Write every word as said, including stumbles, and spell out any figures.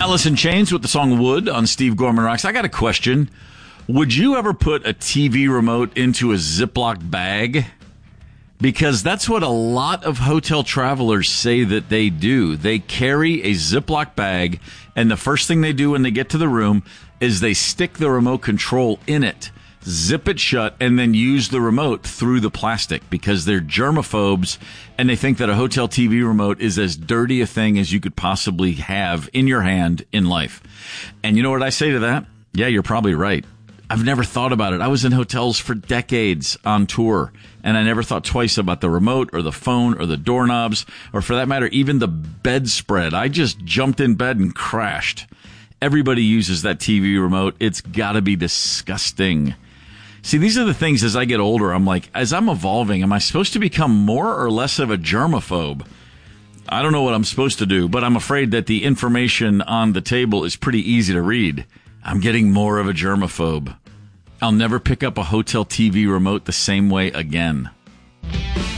Alice in Chains with the song Wood on Steve Gorman Rocks. I got a question. Would you ever put a T V remote into a Ziploc bag? Because that's what a lot of hotel travelers say that they do. They carry a Ziploc bag, and the first thing they do when they get to the room is they stick the remote control in it, zip it shut, and then use the remote through the plastic because they're germaphobes, and they think that a hotel T V remote is as dirty a thing as you could possibly have in your hand in life. And you know what I say to that? Yeah, you're probably right. I've never thought about it. I was in hotels for decades on tour, and I never thought twice about the remote or the phone or the doorknobs, or for that matter, even the bedspread. I just jumped in bed and crashed. Everybody uses that T V remote. It's got to be disgusting. See, these are the things as I get older, I'm like, as I'm evolving, am I supposed to become more or less of a germaphobe? I don't know what I'm supposed to do, but I'm afraid that the information on the table is pretty easy to read. I'm getting more of a germaphobe. I'll never pick up a hotel T V remote the same way again.